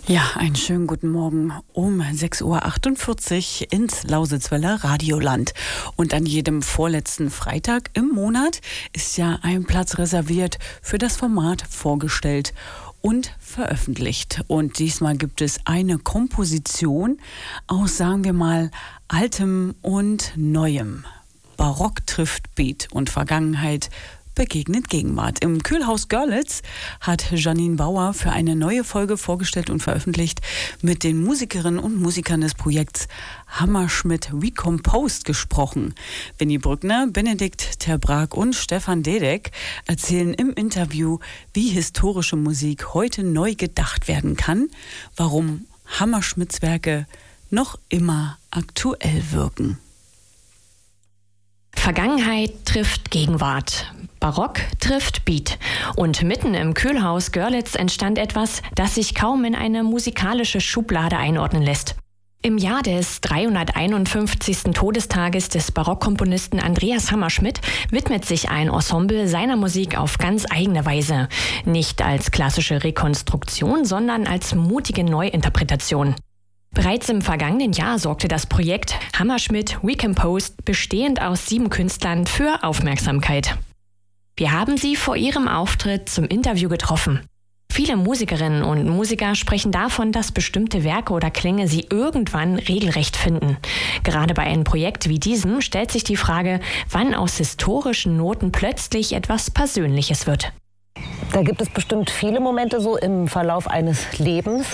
Ja, einen schönen guten Morgen um 6.48 Uhr ins Lausitzweiler Radioland. Und an jedem vorletzten Freitag im Monat ist ja ein Platz reserviert für das Format vorgestellt und veröffentlicht. Und diesmal gibt es eine Komposition aus, sagen wir mal, Altem und Neuem. Barock trifft Beat und Vergangenheit begegnet Gegenwart. Im Kühlhaus Görlitz hat Janine Bauer für eine neue Folge vorgestellt und veröffentlicht mit den Musikerinnen und Musikern des Projekts Hammerschmidt Recomposed gesprochen. Benny Brückner, Benedikt Terbraak und Stefan Dedek erzählen im Interview, wie historische Musik heute neu gedacht werden kann, warum Hammerschmidts Werke noch immer aktuell wirken. Vergangenheit trifft Gegenwart. Barock trifft Beat. Und mitten im Kühlhaus Görlitz entstand etwas, das sich kaum in eine musikalische Schublade einordnen lässt. Im Jahr des 351. Todestages des Barockkomponisten Andreas Hammerschmidt widmet sich ein Ensemble seiner Musik auf ganz eigene Weise. Nicht als klassische Rekonstruktion, sondern als mutige Neuinterpretation. Bereits im vergangenen Jahr sorgte das Projekt Hammerschmidt Recomposed, bestehend aus 7 Künstlern, für Aufmerksamkeit. Wir haben sie vor ihrem Auftritt zum Interview getroffen. Viele Musikerinnen und Musiker sprechen davon, dass bestimmte Werke oder Klänge sie irgendwann regelrecht finden. Gerade bei einem Projekt wie diesem stellt sich die Frage, wann aus historischen Noten plötzlich etwas Persönliches wird. Da gibt es bestimmt viele Momente so im Verlauf eines Lebens.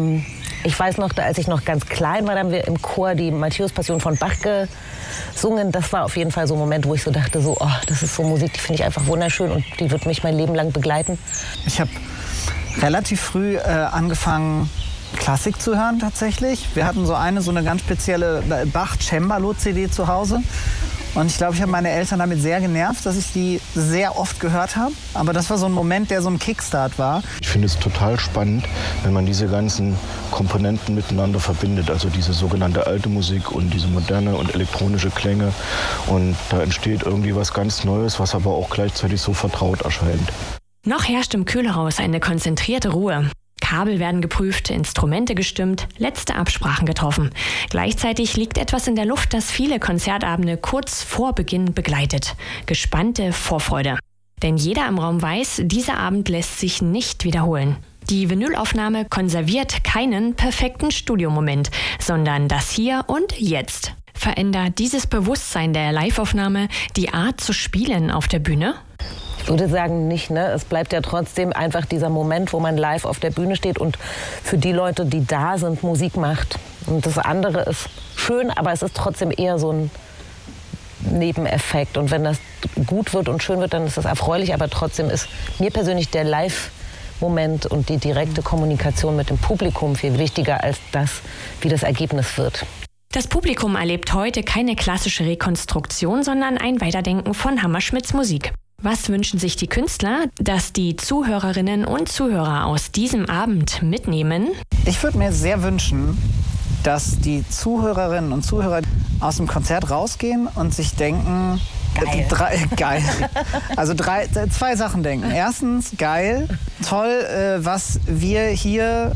Ich weiß noch, als ich noch ganz klein war, haben wir im Chor die Matthäus-Passion von Bach gesungen. Das war auf jeden Fall so ein Moment, wo ich so dachte, das ist so Musik, die finde ich einfach wunderschön und die wird mich mein Leben lang begleiten. Ich habe relativ früh angefangen, Klassik zu hören tatsächlich. Wir hatten so eine ganz spezielle Bach-Cembalo-CD zu Hause. Und ich glaube, ich habe meine Eltern damit sehr genervt, dass ich die sehr oft gehört habe. Aber das war so ein Moment, der so ein Kickstart war. Ich finde es total spannend, wenn man diese ganzen Komponenten miteinander verbindet. Also diese sogenannte alte Musik und diese moderne und elektronische Klänge. Und da entsteht irgendwie was ganz Neues, was aber auch gleichzeitig so vertraut erscheint. Noch herrscht im Kühlhaus eine konzentrierte Ruhe. Kabel werden geprüft, Instrumente gestimmt, letzte Absprachen getroffen. Gleichzeitig liegt etwas in der Luft, das viele Konzertabende kurz vor Beginn begleitet. Gespannte Vorfreude. Denn jeder im Raum weiß, dieser Abend lässt sich nicht wiederholen. Die Vinylaufnahme konserviert keinen perfekten Studiomoment, sondern das Hier und Jetzt. Verändert dieses Bewusstsein der Liveaufnahme die Art zu spielen auf der Bühne? Ich würde sagen nicht, ne? Es bleibt ja trotzdem einfach dieser Moment, wo man live auf der Bühne steht und für die Leute, die da sind, Musik macht. Und das andere ist schön, aber es ist trotzdem eher so ein Nebeneffekt. Und wenn das gut wird und schön wird, dann ist das erfreulich, aber trotzdem ist mir persönlich der Live-Moment und die direkte Kommunikation mit dem Publikum viel wichtiger als das, wie das Ergebnis wird. Das Publikum erlebt heute keine klassische Rekonstruktion, sondern ein Weiterdenken von Hammerschmidts Musik. Was wünschen sich die Künstler, dass die Zuhörerinnen und Zuhörer aus diesem Abend mitnehmen? Ich würde mir sehr wünschen, dass die Zuhörerinnen und Zuhörer aus dem Konzert rausgehen und sich denken, geil. Also 2 Sachen denken. Erstens, geil, toll, was wir hier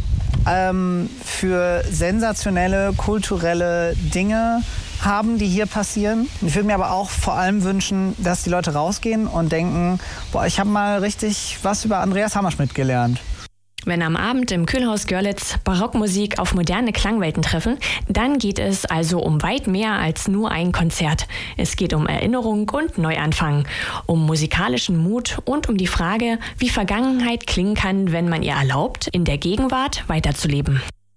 für sensationelle, kulturelle Dinge haben, die hier passieren. Ich würde mir aber auch vor allem wünschen, dass die Leute rausgehen und denken, ich habe mal richtig was über Andreas Hammerschmidt gelernt. Wenn am Abend im Kühlhaus Görlitz Barockmusik auf moderne Klangwelten treffen, dann geht es also um weit mehr als nur ein Konzert. Es geht um Erinnerung und Neuanfang, um musikalischen Mut und um die Frage, wie Vergangenheit klingen kann, wenn man ihr erlaubt, in der Gegenwart weiterzuleben.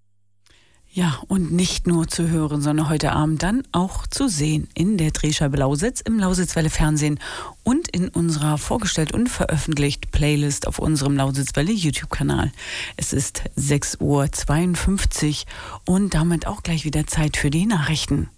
Ja, und nicht nur zu hören, sondern heute Abend dann auch zu sehen in der Drehscheibe Lausitz, im Lausitzwelle Fernsehen und in unserer vorgestellt und veröffentlicht Playlist auf unserem Lausitzwelle YouTube-Kanal. Es ist 6.52 Uhr und damit auch gleich wieder Zeit für die Nachrichten.